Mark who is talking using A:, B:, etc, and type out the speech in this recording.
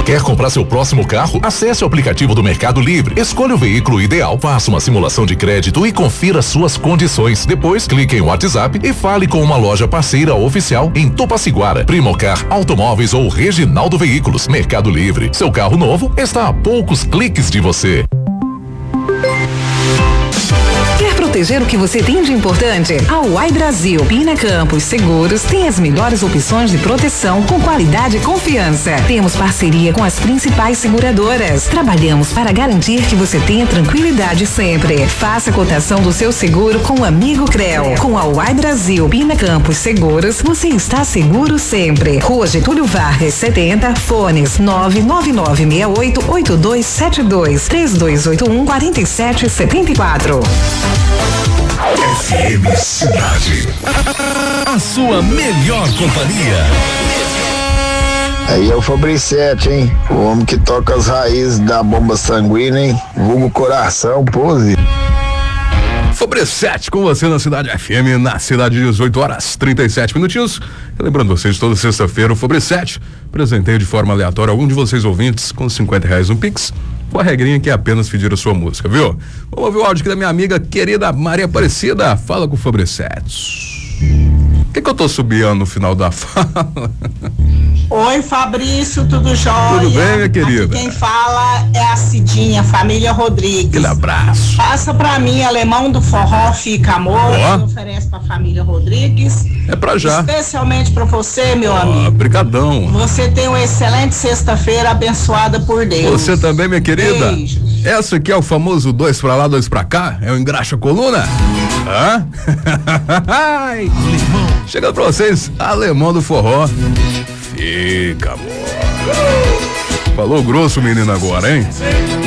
A: Quer comprar seu próximo carro? Acesse o aplicativo do Mercado Livre, escolha o veículo ideal, faça uma simulação de crédito e confira suas condições. Depois, clique em WhatsApp e fale com uma loja parceira oficial em Tupaciguara, Primocar Automóveis ou Reginaldo Veículos. Mercado Livre, seu carro novo está a poucos cliques de você.
B: Quer proteger o que você tem de importante? A Uai Brasil Pina Campos Seguros tem as melhores opções de proteção com qualidade e confiança. Temos parceria com as principais seguradoras. Trabalhamos para garantir que você tenha tranquilidade sempre. Faça a cotação do seu seguro com o amigo Creu. Com a Uai Brasil Pina Campos Seguros, você está seguro sempre. Rua Getúlio Vargas 70, fones 999688272, 3281-4774.
A: FM Cidade.
C: A sua melhor companhia.
D: Aí é o Fabricete, hein? O homem que toca as raízes da bomba sanguínea, hein? Vulgo coração, pose.
C: Fabricete com você na Cidade FM, na cidade, 18 horas 37 minutinhos. Lembrando vocês, toda sexta-feira o Fabricete presenteia de forma aleatória algum de vocês ouvintes com R$50 no Pix, com a regrinha que é apenas pedir a sua música, viu? Vamos ouvir o áudio aqui da minha amiga querida Maria Aparecida. Fala com o Fabricete. O que eu tô subiando no final da fala?
E: Oi, Fabrício, tudo jóia?
C: Tudo bem, minha querida?
E: Aqui quem fala é a Cidinha, família Rodrigues.
C: Aquele abraço.
E: Passa pra mim, Alemão do Forró, Fica Amor, que oferece pra família Rodrigues.
C: É pra já.
E: Especialmente pra você, meu amigo.
C: Brigadão.
E: Você tem uma excelente sexta-feira abençoada por Deus.
C: Você também, minha querida.
E: Beijos.
C: Essa aqui é o famoso 2 pra lá, 2 pra cá? É o engraxa coluna? Hã? Chegando pra vocês, Alemão do Forró. Fica, amor. Falou grosso, menino, agora, hein?